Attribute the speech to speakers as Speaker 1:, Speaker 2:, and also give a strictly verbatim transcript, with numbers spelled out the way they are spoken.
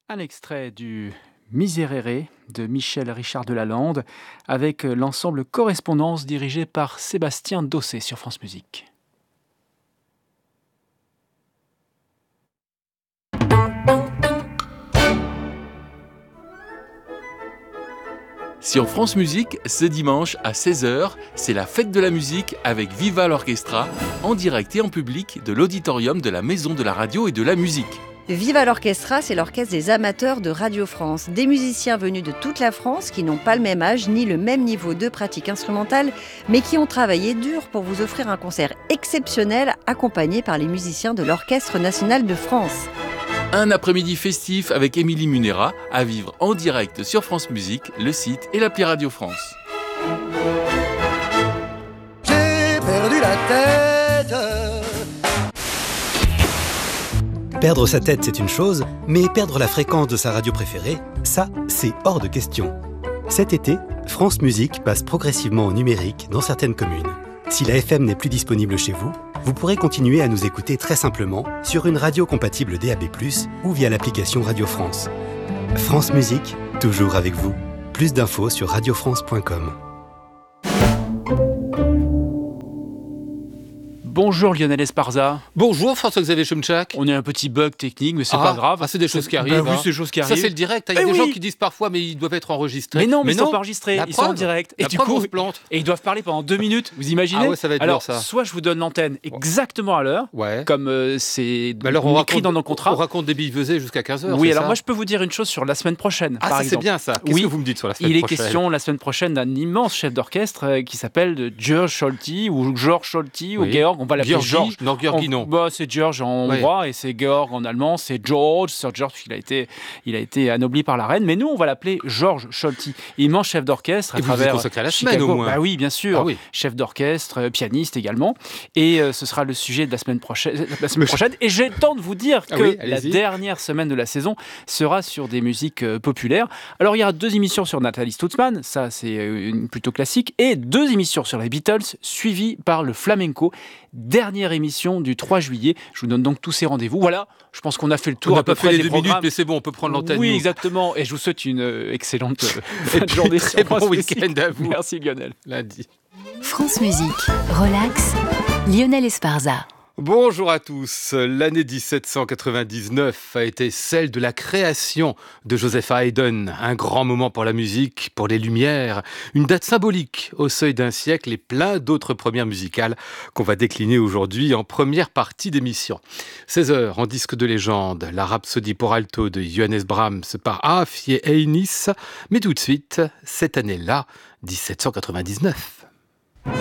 Speaker 1: Un extrait du Miserere de Michel Richard de Lalande avec l'ensemble Correspondance dirigé par Sébastien Dossé sur France Musique.
Speaker 2: Sur France Musique, ce dimanche à seize heures, c'est la fête de la musique avec Viva l'Orchestra, en direct et en public de l'auditorium de la Maison de la Radio et de la Musique.
Speaker 3: Viva l'Orchestra, c'est l'orchestre des amateurs de Radio France. Des musiciens venus de toute la France qui n'ont pas le même âge ni le même niveau de pratique instrumentale, mais qui ont travaillé dur pour vous offrir un concert exceptionnel accompagné par les musiciens de l'Orchestre national de France.
Speaker 2: Un après-midi festif avec Émilie Munera à vivre en direct sur France Musique, le site et l'appli Radio France.
Speaker 4: J'ai perdu la tête.
Speaker 5: Perdre sa tête, c'est une chose, mais perdre la fréquence de sa radio préférée, ça, c'est hors de question. Cet été, France Musique passe progressivement au numérique dans certaines communes. Si la F M n'est plus disponible chez vous, vous pourrez continuer à nous écouter très simplement sur une radio compatible D A B plus, ou via l'application Radio France. France Musique, toujours avec vous. Plus d'infos sur radio france point com.
Speaker 1: Bonjour Lionel Esparza.
Speaker 6: Bonjour François-Xavier Chomchak.
Speaker 1: On a un petit bug technique, mais c'est
Speaker 6: ah,
Speaker 1: pas grave.
Speaker 6: Ah, c'est des choses
Speaker 1: c'est,
Speaker 6: qui arrivent.
Speaker 1: Bah,
Speaker 6: hein.
Speaker 1: oui, c'est des choses qui arrivent.
Speaker 6: Ça, c'est le direct. Il y a
Speaker 1: eh
Speaker 6: des
Speaker 1: oui.
Speaker 6: gens qui disent parfois, mais ils doivent être enregistrés.
Speaker 1: Mais non, mais,
Speaker 6: mais
Speaker 1: ils
Speaker 6: non.
Speaker 1: sont pas enregistrés.
Speaker 6: La
Speaker 1: ils
Speaker 6: preuve.
Speaker 1: sont en direct. Et
Speaker 6: La
Speaker 1: du
Speaker 6: preuve,
Speaker 1: coup,
Speaker 6: on se plante.
Speaker 1: Et ils doivent parler pendant deux minutes. Vous imaginez?
Speaker 6: Ah ouais, ça va être
Speaker 1: Alors,
Speaker 6: dur, ça.
Speaker 1: soit je vous donne l'antenne exactement à l'heure,
Speaker 6: ouais.
Speaker 1: comme euh, c'est
Speaker 6: bah alors, on
Speaker 1: écrit
Speaker 6: raconte,
Speaker 1: dans nos contrats.
Speaker 6: On raconte des billevesées jusqu'à quinze heures.
Speaker 1: Oui,
Speaker 6: c'est
Speaker 1: alors
Speaker 6: ça
Speaker 1: moi, je peux vous dire une chose sur la semaine prochaine.
Speaker 6: Ah,
Speaker 1: par
Speaker 6: ça,
Speaker 1: exemple.
Speaker 6: c'est bien ça. Qu'est-ce
Speaker 1: oui,
Speaker 6: que vous me dites sur la semaine
Speaker 1: il
Speaker 6: prochaine?
Speaker 1: Il est question la semaine prochaine d'un immense chef d'orchestre euh, qui s'appelle George Scholti ou George Scholti
Speaker 6: oui.
Speaker 1: ou Georg. On va l'appeler
Speaker 6: Georgi.
Speaker 1: George.
Speaker 6: Non, Georgi, non.
Speaker 1: Bah, c'est George en hongrois ouais. et c'est Georg en allemand. C'est George. Sir George, il a été, il a été anobli par la reine. Mais nous, on va l'appeler George Scholti. Immense chef d'orchestre à
Speaker 6: et
Speaker 1: travers.
Speaker 6: Vous êtes consacré à la semaine
Speaker 1: Chicago.
Speaker 6: au moins.
Speaker 1: Bah oui, bien sûr.
Speaker 6: Ah, oui.
Speaker 1: Chef d'orchestre, euh, pianiste également. Et euh, ce sera le sujet de la semaine prochaine. La semaine prochaine. Et j'ai le temps de vous dire que
Speaker 6: ah oui,
Speaker 1: la dernière semaine de la saison sera sur des musiques euh, populaires. Alors, il y aura deux émissions sur Nathalie Stutzmann. Ça, c'est euh, plutôt classique. Et deux émissions sur les Beatles, suivies par le flamenco. Dernière émission du trois juillet. Je vous donne donc tous ces rendez-vous. Voilà, je pense qu'on a fait le tour.
Speaker 6: On n'a
Speaker 1: à peu
Speaker 6: pas fait
Speaker 1: près
Speaker 6: les
Speaker 1: des
Speaker 6: deux
Speaker 1: programmes.
Speaker 6: minutes, mais c'est bon, on peut prendre l'antenne.
Speaker 1: Oui,
Speaker 6: nous.
Speaker 1: exactement. Et je vous souhaite une euh, excellente euh, fin de journée.
Speaker 6: Très bon week-end à vous.
Speaker 1: Merci Lionel.
Speaker 6: Lundi.
Speaker 7: France Musique, relax, Lionel Esparza.
Speaker 6: Bonjour à tous. L'année dix-sept cent quatre-vingt-dix-neuf a été celle de la création de Joseph Haydn. Un grand moment pour la musique, pour les Lumières. Une date symbolique au seuil d'un siècle et plein d'autres premières musicales qu'on va décliner aujourd'hui en première partie d'émission. seize heures en disque de légende. La Rhapsodie pour alto de Johannes Brahms par Afie Einis. Mais tout de suite, cette année-là, dix-sept cent quatre-vingt-dix-neuf.